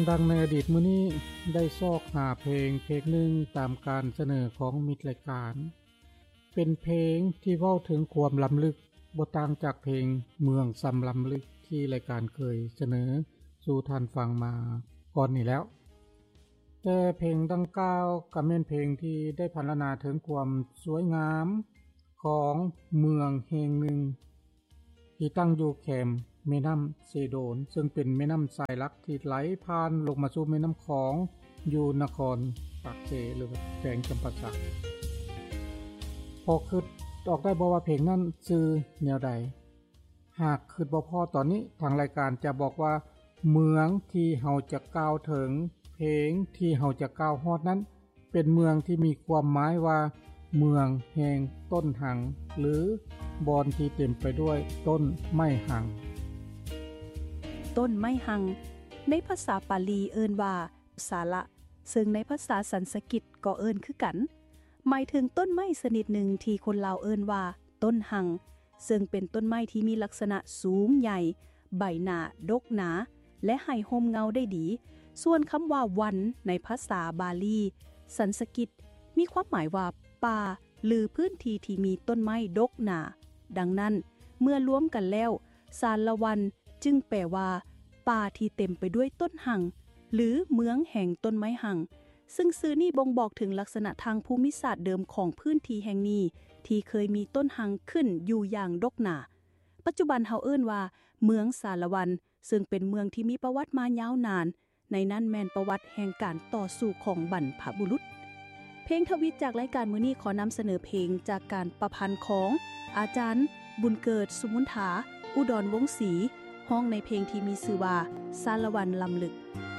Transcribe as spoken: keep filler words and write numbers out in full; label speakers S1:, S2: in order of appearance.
S1: ดังในอดีตมื้อนี้ได้ซอกหาเพลงเพลงหนึ่งตามการเสนอของมิตรรายการเป็นเพลงที่เว้าถึงความล้ำลึกบ่ต่างจากเพลงเมืองซ้ำล้ำลึกที่รายการเคยเสนอสู่ท่านฟังมาก่อนนี้แล้วแต่เพลงดังกล่าวก็แม่นเพลงที่ได้พรรณนาถึงความสวยงามของเมืองแห่งหนึ่งที่ตั้งอยู่แคมแม่น้ำเซโดนซึ่งเป็นแม่น้ำสายหลักที่ไหลผ่านลงมาสู่แม่น้ำของอยู่นครปากเซหรือแขวงจำปาสักพอคิดออกได้บ่ว่าเพลงนั้นชื่อแนวใดหากคิดบ่พอตอนนี้ทางรายการจะบอกว่าเมืองที่เฮาจะกล่าวถึงเพลงที่เฮาจะกล่าวฮอดนั้นเป็นเมืองที่มีความหมายว่าเมืองแห่งต้นหังหรือบอนที่เต็มไปด้วยต้นไม้หัง
S2: ต้นไม้หังในภาษาปาลีเอิ้นว่าสาละซึ่งในภาษาสันสกฤตก็เอิ้นคือกันหมายถึงต้นไม้ชนิดหนึ่งที่คนลาวเอิ้นว่าต้นหังซึ่งเป็นต้นไม้ที่มีลักษณะสูงใหญ่ใบหน้าดกหนาและให้ห่มเงาได้ดีส่วนคำว่าวันในภาษาบาลีสันสกฤตมีความหมายว่าป่าหรือพื้นที่ที่มีต้นไม้ดกหนาดังนั้นเมื่อรวมกันแล้วสารละวันจึงแปลว่าป่าที่เต็มไปด้วยต้นหังหรือเมืองแห่งต้นไม้หังซึ่งชื่อนี้บ่งบอกถึงลักษณะทางภูมิศาสตร์เดิมของพื้นที่แห่งนี้ที่เคยมีต้นหังขึ้นอยู่อย่างดกหนาปัจจุบันเฮาเอิ้นว่าเมืองสารวันซึ่งเป็นเมืองที่มีประวัติมายาวนานในนั้นแม่นประวัติแห่งการต่อสู้ของบรรพบุรุษเพลงทวิตจากรายการมื้อนี้ขอนำเสนอเพลงจากการประพันธ์ของอาจารย์บุญเกิดสุมุนถาอุดรวงศ์ศรีห้องในเพลงที่มีชื่อว่าสารวันลำลึก